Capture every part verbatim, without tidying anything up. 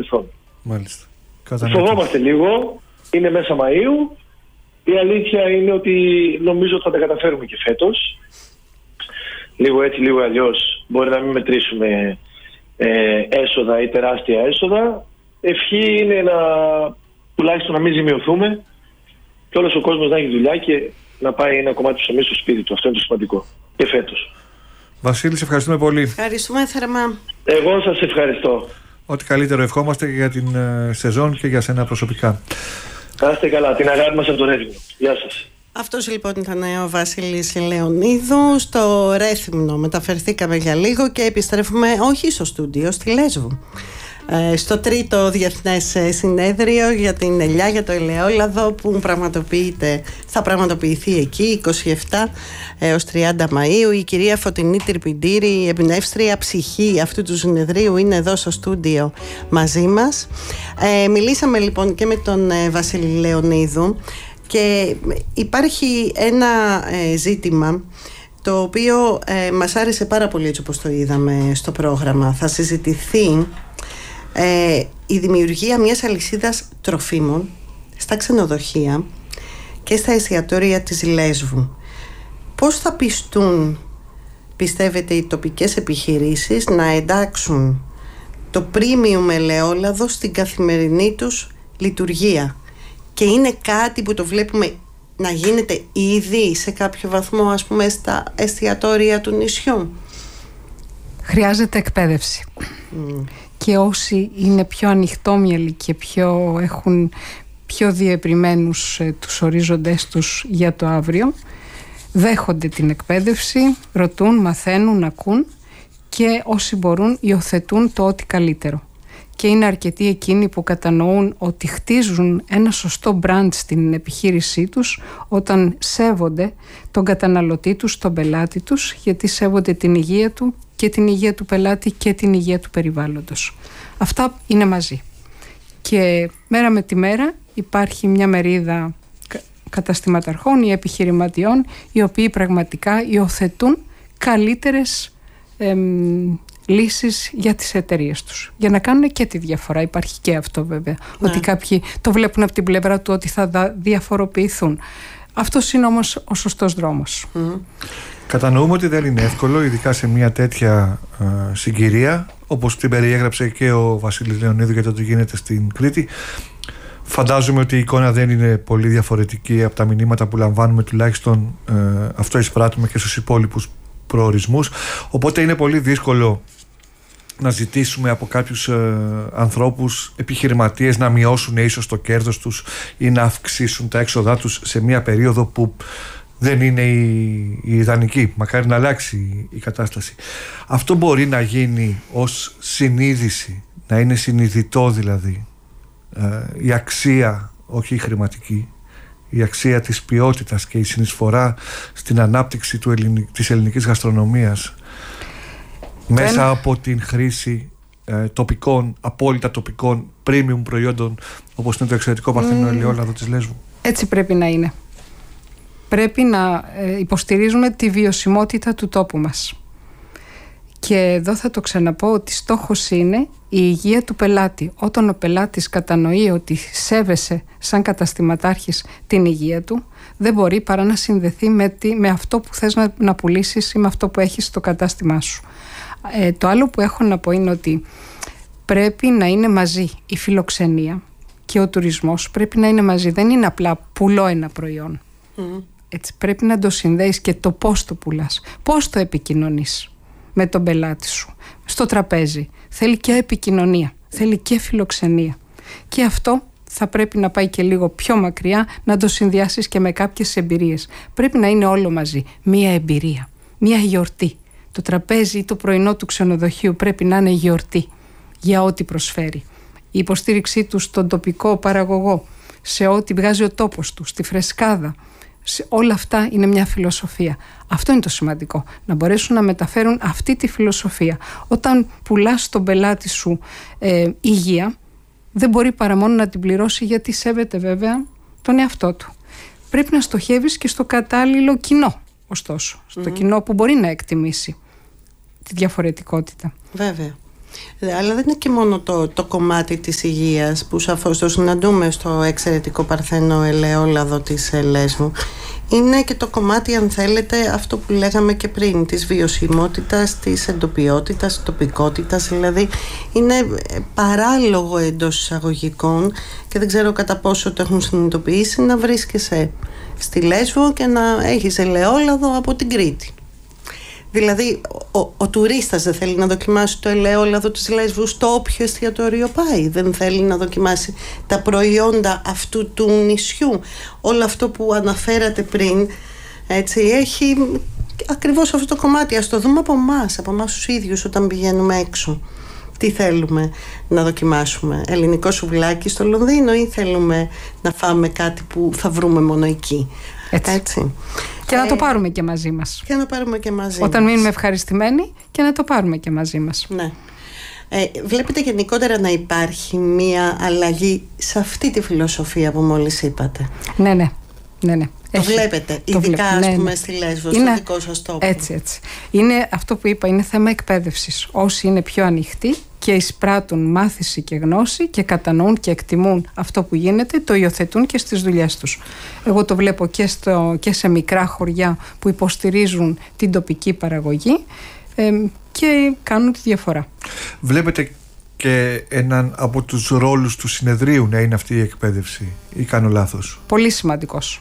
παρελθόν. Μάλιστα. Φοβόμαστε λίγο, είναι μέσα Μαΐου. Η αλήθεια είναι ότι νομίζω ότι θα τα καταφέρουμε και φέτος. Λίγο έτσι, λίγο αλλιώς. Μπορεί να μην μετρήσουμε ε, έσοδα ή τεράστια έσοδα. Ευχή είναι να τουλάχιστον να μην ζημιωθούμε και όλος ο κόσμος να έχει δουλειά και να πάει ένα κομμάτι του ψωμί στο σπίτι του. Αυτό είναι το σημαντικό. Και φέτος. Βασίλη, σε ευχαριστούμε πολύ. Ευχαριστούμε θερμά. Εγώ σας ευχαριστώ. Ό,τι καλύτερο ευχόμαστε και για την ε, σεζόν και για σένα προσωπικά. Να είστε καλά. Την αγάπη μας από το Ρέθυμνο. Γεια σας. Αυτός λοιπόν ήταν ο Βασίλης Λεωνίδου. Στο Ρέθυμνο μεταφερθήκαμε για λίγο και επιστρέφουμε όχι στο στούντιο, στη Λέσβο. Στο τρίτο Διεθνές Συνέδριο για την ελιά, για το ελαιόλαδο, που πραγματοποιείται, θα πραγματοποιηθεί εκεί εικοστή εβδόμη έως τριάντα Μαΐου. Η κυρία Φωτεινή Τυρπιντήρη, η εμπνεύστρια ψυχή αυτού του συνεδρίου, είναι εδώ στο στούντιο μαζί μας. Ε, μιλήσαμε λοιπόν και με τον ε, Βασίλη Λεωνίδου και υπάρχει ένα ε, ζήτημα το οποίο ε, μας άρεσε πάρα πολύ, έτσι όπως το είδαμε στο πρόγραμμα. Θα συζητηθεί Ε, η δημιουργία μιας αλυσίδας τροφίμων στα ξενοδοχεία και στα εστιατόρια της Λέσβου. Πώς θα πιστούν, πιστεύετε, οι τοπικές επιχειρήσεις να εντάξουν το premium ελαιόλαδο στην καθημερινή τους λειτουργία? Και είναι κάτι που το βλέπουμε να γίνεται ήδη σε κάποιο βαθμό, ας πούμε, στα εστιατόρια του νησιού? Χρειάζεται εκπαίδευση. Mm. Και όσοι είναι πιο ανοιχτόμυαλοι και πιο έχουν πιο διευρυμένους ε, τους ορίζοντες τους για το αύριο, δέχονται την εκπαίδευση, ρωτούν, μαθαίνουν, ακούν και όσοι μπορούν υιοθετούν το ό,τι καλύτερο. Και είναι αρκετοί εκείνοι που κατανοούν ότι χτίζουν ένα σωστό brand στην επιχείρησή τους όταν σέβονται τον καταναλωτή τους, τον πελάτη τους, γιατί σέβονται την υγεία του και την υγεία του πελάτη και την υγεία του περιβάλλοντος. Αυτά είναι μαζί. Και μέρα με τη μέρα υπάρχει μια μερίδα καταστηματαρχών ή επιχειρηματιών οι οποίοι πραγματικά υιοθετούν καλύτερες εμ, λύσεις για τις εταιρείες τους, για να κάνουν και τη διαφορά. Υπάρχει και αυτό βέβαια, ναι. Ότι κάποιοι το βλέπουν από την πλευρά του ότι θα διαφοροποιηθούν. Αυτός είναι όμως ο σωστός δρόμος. Mm. Κατανοούμε ότι δεν είναι εύκολο, ειδικά σε μια τέτοια ε, συγκυρία, όπως την περιέγραψε και ο Βασίλης Λεωνίδου για το τι γίνεται στην Κρήτη. Φαντάζομαι ότι η εικόνα δεν είναι πολύ διαφορετική από τα μηνύματα που λαμβάνουμε, τουλάχιστον ε, αυτό εισπράττουμε και στους υπόλοιπους προορισμούς. Οπότε είναι πολύ δύσκολο να ζητήσουμε από κάποιους ε, ανθρώπους, επιχειρηματίες, να μειώσουν ίσως το κέρδος τους ή να αυξήσουν τα έξοδά τους σε μια περίοδο που δεν είναι η, η ιδανική. Μακάρι να αλλάξει η κατάσταση. Αυτό μπορεί να γίνει ως συνείδηση, να είναι συνειδητό δηλαδή, ε, η αξία, όχι η χρηματική, η αξία της ποιότητας και η συνεισφορά στην ανάπτυξη του ελληνικ, της ελληνικής γαστρονομίας μέσα ένα... από την χρήση ε, τοπικών, απόλυτα τοπικών premium προϊόντων, όπως είναι το εξαιρετικό παρθένο mm. ελαιόλαδο της Λέσβου. Έτσι πρέπει να είναι. Πρέπει να ε, υποστηρίζουμε τη βιωσιμότητα του τόπου μας. Και εδώ θα το ξαναπώ ότι στόχος είναι η υγεία του πελάτη. Όταν ο πελάτης κατανοεί ότι σέβεσαι σαν καταστηματάρχης την υγεία του, δεν μπορεί παρά να συνδεθεί με, τη, με αυτό που θες να, να πουλήσεις ή με αυτό που έχεις στο κατάστημά σου. Ε, το άλλο που έχω να πω είναι ότι πρέπει να είναι μαζί η φιλοξενία και ο τουρισμός, πρέπει να είναι μαζί. Δεν είναι απλά πουλώ ένα προϊόν. Mm. Έτσι, πρέπει να το συνδέεις και το πώς το πουλάς, πώς το επικοινωνείς με τον πελάτη σου. Στο τραπέζι θέλει και επικοινωνία, θέλει και φιλοξενία. Και αυτό θα πρέπει να πάει και λίγο πιο μακριά, να το συνδυάσεις και με κάποιες εμπειρίες. Πρέπει να είναι όλο μαζί, μία εμπειρία, μία γιορτή. Το τραπέζι ή το πρωινό του ξενοδοχείου πρέπει να είναι γιορτή για ό,τι προσφέρει. Η υποστήριξή του στον τοπικό παραγωγό, σε ό,τι βγάζει ο τόπος του, στη φρεσκάδα. Όλα αυτά είναι μια φιλοσοφία. Αυτό είναι το σημαντικό. Να μπορέσουν να μεταφέρουν αυτή τη φιλοσοφία. Όταν πουλάς στον πελάτη σου ε, υγεία, δεν μπορεί παρά μόνο να την πληρώσει, γιατί σέβεται βέβαια τον εαυτό του. Πρέπει να στοχεύεις και στο κατάλληλο κοινό, ωστόσο. Στο mm-hmm. κοινό που μπορεί να εκτιμήσει τη διαφορετικότητα. Βέβαια. Αλλά δεν είναι και μόνο το, το κομμάτι της υγείας που σαφώς το συναντούμε στο εξαιρετικό παρθένο ελαιόλαδο της Λέσβου. Είναι και το κομμάτι, αν θέλετε, αυτό που λέγαμε και πριν, της βιωσιμότητας, της εντοπιότητας, της τοπικότητας. Δηλαδή είναι παράλογο εντός εισαγωγικών και δεν ξέρω κατά πόσο το έχουν συνειδητοποιήσει να βρίσκεσαι στη Λέσβο και να έχεις ελαιόλαδο από την Κρήτη. Δηλαδή ο, ο, ο τουρίστας δεν θέλει να δοκιμάσει το ελαιόλαδο της Λέσβου στο όποιο εστιατόριο πάει. Δεν θέλει να δοκιμάσει τα προϊόντα αυτού του νησιού. Όλο αυτό που αναφέρατε πριν, έτσι, έχει ακριβώς αυτό το κομμάτι. Ας το δούμε από εμάς, από εμάς τους ίδιους όταν πηγαίνουμε έξω. Τι θέλουμε να δοκιμάσουμε, ελληνικό σουβλάκι στο Λονδίνο ή θέλουμε να φάμε κάτι που θα βρούμε μόνο εκεί. Έτσι. Έτσι. Και ε, να το πάρουμε και μαζί μας. Και να το πάρουμε και μαζί Όταν μας. μείνουμε ευχαριστημένοι και να το πάρουμε και μαζί μας. Ναι. Ε, βλέπετε γενικότερα να υπάρχει μία αλλαγή σε αυτή τη φιλοσοφία που μόλις είπατε? Ναι, ναι. ναι, ναι. Το Έχει. βλέπετε, το ειδικά βλέπω. ας πούμε ναι, ναι. στη Λέσβο, είναι, στο δικό σας τόπο. Έτσι, έτσι. Είναι αυτό που είπα, είναι θέμα εκπαίδευσης. Όσοι είναι πιο ανοιχτοί και εισπράττουν μάθηση και γνώση και κατανοούν και εκτιμούν αυτό που γίνεται, το υιοθετούν και στις δουλειές τους. Εγώ το βλέπω και, στο, και σε μικρά χωριά που υποστηρίζουν την τοπική παραγωγή ε, και κάνουν τη διαφορά. Βλέπετε και έναν από τους ρόλους του συνεδρίου να είναι αυτή η εκπαίδευση, ή κάνω λάθος? Πολύ σημαντικός.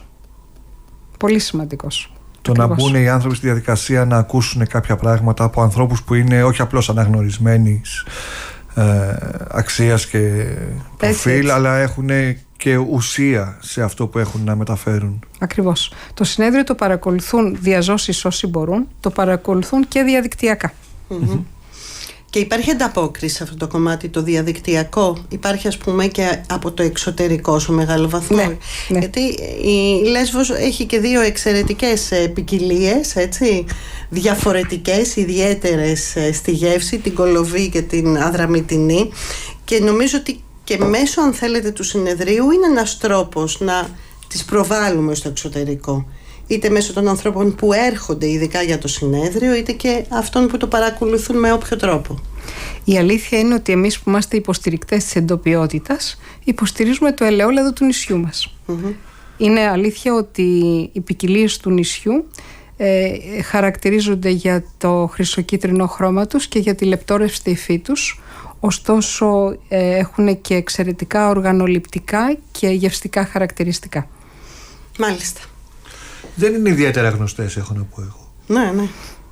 Πολύ σημαντικός. Το Ακριβώς. να μπουν οι άνθρωποι στη διαδικασία να ακούσουν κάποια πράγματα από ανθρώπους που είναι όχι απλώς αναγνωρισμένοι ε, αξίας και προφίλ, έτσι, έτσι. αλλά έχουν και ουσία σε αυτό που έχουν να μεταφέρουν. Ακριβώς. Το συνέδριο το παρακολουθούν διαζώσεις όσοι μπορούν, το παρακολουθούν και διαδικτυακά. Mm-hmm. Και υπάρχει ανταπόκριση σε αυτό το κομμάτι το διαδικτυακό? Υπάρχει ας πούμε και από το εξωτερικό σε μεγάλο βαθμό? Ναι, ναι. Γιατί η Λέσβος έχει και δύο εξαιρετικές ποικιλίες, έτσι, διαφορετικές, ιδιαίτερες στη γεύση, την κολοβή και την αδραμητινή, και νομίζω ότι και μέσω, αν θέλετε, του συνεδρίου είναι ένας τρόπος να τις προβάλλουμε στο εξωτερικό, είτε μέσω των ανθρώπων που έρχονται ειδικά για το συνέδριο, είτε και αυτών που το παρακολουθούν με όποιο τρόπο. Η αλήθεια είναι ότι εμείς που είμαστε υποστηρικτές της εντοπιότητας υποστηρίζουμε το ελαιόλαδο του νησιού μας. Mm-hmm. Είναι αλήθεια ότι οι ποικιλίες του νησιού ε, χαρακτηρίζονται για το χρυσοκίτρινο χρώμα τους και για τη λεπτόρευστη υφή τους, ωστόσο ε, έχουν και εξαιρετικά οργανοληπτικά και γευστικά χαρακτηριστικά. Μάλιστα. Δεν είναι ιδιαίτερα γνωστές, έχω να πω εγώ. Ναι, ναι.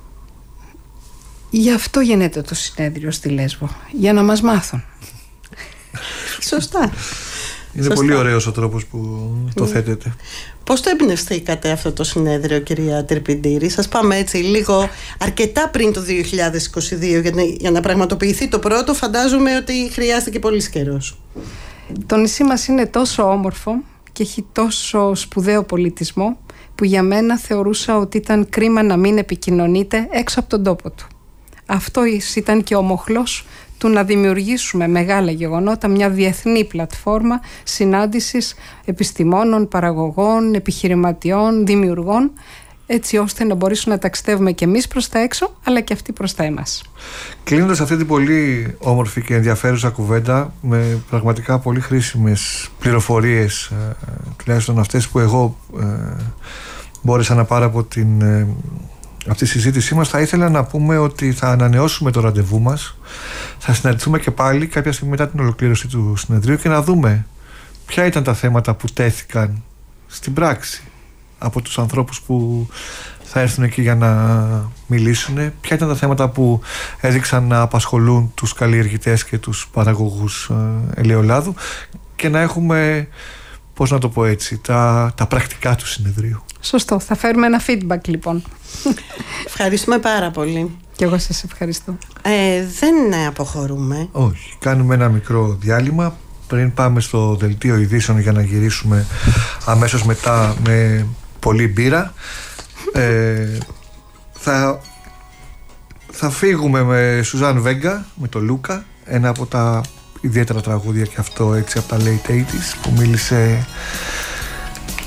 Γι' αυτό γίνεται το συνέδριο στη Λέσβο, για να μας μάθουν. Σωστά. Είναι Σωστά. πολύ ωραίος ο τρόπος που το mm. θέτετε. Πώς το εμπνευστήκατε αυτό το συνέδριο, κυρία Τερπιντήρη? Σας πάμε έτσι λίγο αρκετά πριν το δύο χιλιάδες είκοσι δύο, για να, για να πραγματοποιηθεί το πρώτο. Φαντάζομαι ότι χρειάστηκε πολύς καιρός. Το νησί μας είναι τόσο όμορφο και έχει τόσο σπουδαίο πολιτισμό, που για μένα θεωρούσα ότι ήταν κρίμα να μην επικοινωνείται έξω από τον τόπο του. Αυτό ήταν και ο μοχλός του να δημιουργήσουμε μεγάλα γεγονότα, μια διεθνή πλατφόρμα συνάντησης επιστημόνων, παραγωγών, επιχειρηματιών, δημιουργών, έτσι ώστε να μπορέσουμε να ταξιδεύουμε και εμείς προς τα έξω, αλλά και αυτοί προς τα εμάς. Κλείνοντας αυτή την πολύ όμορφη και ενδιαφέρουσα κουβέντα με πραγματικά πολύ χρήσιμες πληροφορίες, τουλάχιστον αυτές που εγώ ε, μπόρεσα να πάρω από την ε, αυτή τη συζήτησή μας, θα ήθελα να πούμε ότι θα ανανεώσουμε το ραντεβού μας. Θα συναντηθούμε και πάλι κάποια στιγμή μετά την ολοκλήρωση του συνεδρίου και να δούμε ποια ήταν τα θέματα που τέθηκαν στην πράξη από τους ανθρώπους που θα έρθουν εκεί για να μιλήσουν, ποια ήταν τα θέματα που έδειξαν να απασχολούν τους καλλιεργητές και τους παραγωγούς ελαιολάδου, και να έχουμε, πώς να το πω έτσι, τα, τα πρακτικά του συνεδρίου. Σωστό, θα φέρουμε ένα feedback λοιπόν. Ευχαριστούμε πάρα πολύ. Και εγώ σας ευχαριστώ. ε, Δεν αποχωρούμε. Όχι, κάνουμε ένα μικρό διάλειμμα πριν πάμε στο δελτίο ειδήσεων για να γυρίσουμε αμέσως μετά με πολύ μπύρα. ε, θα, θα φύγουμε με Σουζάν Βέγκα, με το Λούκα, ένα από τα ιδιαίτερα τραγούδια και αυτό, έτσι, από τα late ογδόντα που μίλησε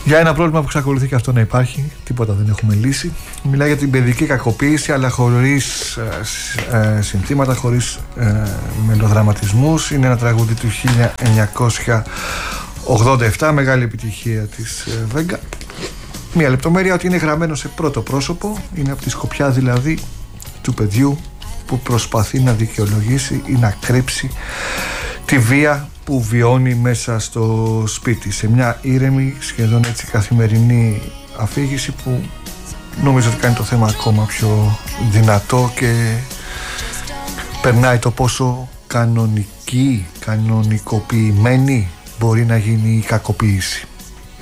Για ένα πρόβλημα που εξακολουθεί και αυτό να υπάρχει, τίποτα δεν έχουμε λύσει. Μιλάει για την παιδική κακοποίηση, αλλά χωρίς ε, ε, συνθήματα, χωρίς ε, μελοδραματισμούς. Είναι ένα τραγούδι του χίλια εννιακόσια ογδόντα επτά, μεγάλη επιτυχία της ε, Βέγκα. Μια λεπτομέρεια ότι είναι γραμμένο σε πρώτο πρόσωπο, είναι από τη σκοπιά δηλαδή του παιδιού που προσπαθεί να δικαιολογήσει ή να κρύψει τη βία που βιώνει μέσα στο σπίτι, σε μια ήρεμη, σχεδόν έτσι καθημερινή αφήγηση που νομίζω ότι κάνει το θέμα ακόμα πιο δυνατό και περνάει το πόσο κανονική, κανονικοποιημένη μπορεί να γίνει η κακοποίηση.